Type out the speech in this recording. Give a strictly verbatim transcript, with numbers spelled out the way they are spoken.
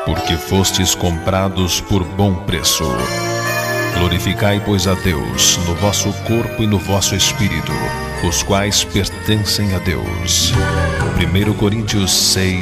porque fostes comprados por bom preço. Glorificai, pois, a Deus no vosso corpo e no vosso espírito, os quais pertencem a Deus. primeiro Coríntios seis,